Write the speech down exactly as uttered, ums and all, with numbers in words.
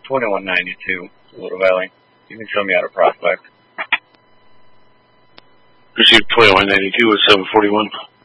twenty-one ninety-two, Little Valley. You can show me how to prospect. Received twenty-one ninety-two with seven forty-one.